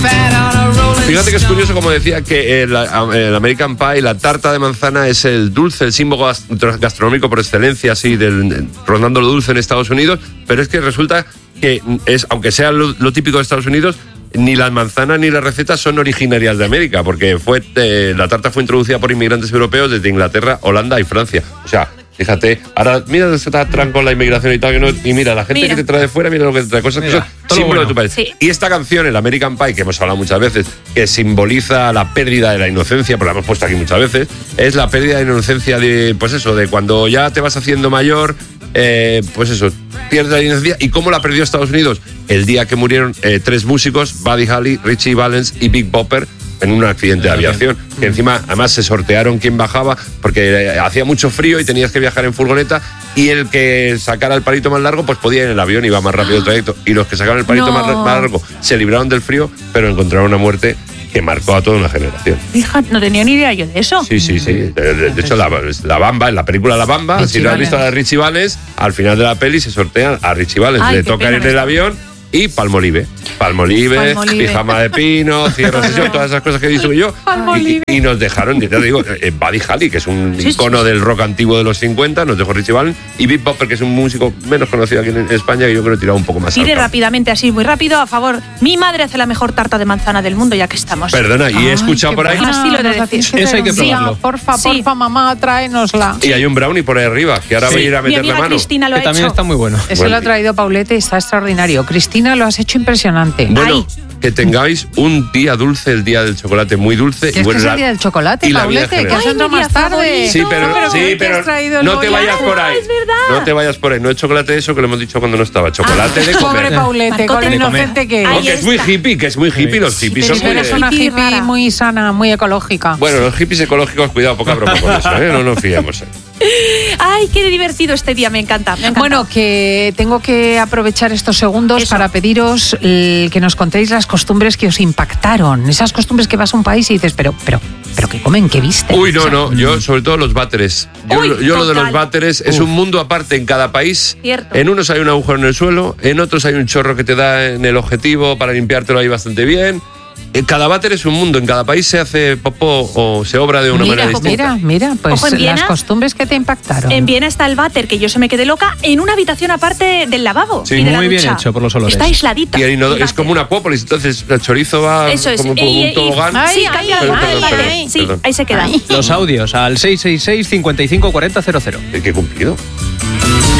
Fíjate que es curioso, como decía, que el American Pie, la tarta de manzana, es el dulce, el símbolo gastronómico por excelencia, así, rondando lo dulce en Estados Unidos, pero es que resulta que, aunque sea lo típico de Estados Unidos, ni las manzanas ni las recetas son originarias de América, porque la tarta fue introducida por inmigrantes europeos desde Inglaterra, Holanda y Francia. O sea, fíjate, ahora mira, se está con la inmigración y tal, y mira, la gente que te trae de fuera, mira lo que te trae, cosas que son símbolos de tu país. Sí. Y esta canción, el American Pie, que hemos hablado muchas veces, que simboliza la pérdida de la inocencia, porque la hemos puesto aquí muchas veces, es la pérdida de inocencia de, pues eso, de cuando ya te vas haciendo mayor, pues eso, pierdes la inocencia. ¿Y cómo la perdió Estados Unidos? El día que murieron 3 músicos, Buddy Holly, Richie Valens y Big Bopper, en un accidente de aviación, que encima además se sortearon quién bajaba, porque hacía mucho frío y tenías que viajar en furgoneta, y el que sacara el palito más largo pues podía ir en el avión, iba más rápido el trayecto, y los que sacaron el palito más largo se libraron del frío, pero encontraron una muerte que marcó a toda una generación. Fija, no tenía ni idea yo de eso. Sí. De hecho, la Bamba, en la película La Bamba, si no has visto a Richie Valens, al final de la peli se sortean a Richie Valens, le toca ir en el avión y Palmolive, pijama de pino, cierre sesión, todas esas cosas que he dicho yo. Y nos dejaron, ya te digo, Buddy Holly, que es un icono del rock antiguo de los 50, nos dejó Richie Valens, y Big Bopper, que es un músico menos conocido aquí en España, que yo creo que tiraba un poco más. Pide rápidamente, así muy rápido, a favor. Mi madre hace la mejor tarta de manzana del mundo, ya que estamos. Perdona, y he escuchado por ahí. Así lo de decir. Eso hay que probarlo. Porfa, mamá, tráenosla. Y hay un brownie por ahí arriba, que ahora voy a ir a meterle mano. Cristina lo ha hecho. También está muy bueno. Eso lo ha traído Paulete y está extraordinario. Cristina, lo has hecho impresionante. Bueno, que tengáis un día dulce, el día del chocolate muy dulce. ¿Qué es el día del chocolate, Paulete? Que has entrado más tarde. Sí, pero no te vayas por ahí. Es verdad. No te vayas por ahí. No es chocolate eso que lo hemos dicho cuando no estaba. Chocolate de comer. Pobre Paulete, con lo inocente que es. No, que es muy hippie, los hippies son muy... Eres una hippie muy sana, muy ecológica. Bueno, los hippies ecológicos, cuidado, poca broma con eso, no nos fiemos. Ay, qué divertido este día, me encanta. Bueno, que tengo que aprovechar estos segundos para pediros que nos contéis las costumbres que os impactaron. Esas costumbres que vas a un país y dices, pero ¿qué comen? ¿Qué visten? Uy, no, yo sobre todo los váteres. Yo lo de los váteres es un mundo aparte en cada país. Cierto. En unos hay un agujero en el suelo, en otros hay un chorro que te da en el objetivo para limpiártelo ahí bastante bien. Cada váter es un mundo, en cada país se hace popó o se obra de una manera distinta. Mira, pues las costumbres que te impactaron. En Viena está el váter, que yo se me quedé loca, en una habitación aparte del lavabo. Sí, y de muy la bien ducha. hecho por los olores. Está aisladita. Y es como una acuópolis, entonces el chorizo va como por un tobogán. Sí, cambia el váter. Sí, ahí se queda. Los audios al 666 55 40 00. ¿Qué cumplido?